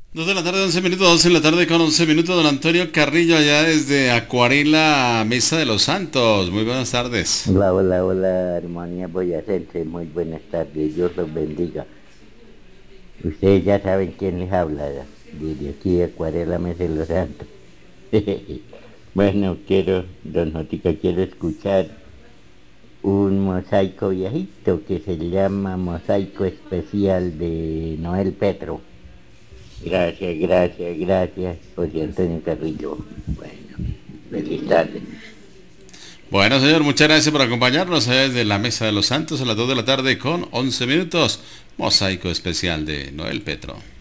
2 de la tarde, 11 minutos, 12 de la tarde con 11 minutos, don Antonio Carrillo, allá desde Acuarela, Mesa de los Santos. Muy buenas tardes. Hola, hola, hola, Armonía Boyacense, muy buenas tardes, Dios los bendiga. Ustedes ya saben quién les habla, desde aquí de Acuarela Mesa de los Santos. Bueno, don Jotica, quiero escuchar un mosaico viejito que se llama Mosaico Especial de Noel Petro. Gracias, gracias, gracias, José Antonio Carrillo. Bueno, feliz tarde. Bueno, señor, muchas gracias por acompañarnos allá desde la Mesa de los Santos a las 2 de la tarde con 11 minutos. Mosaico especial de Noel Petro.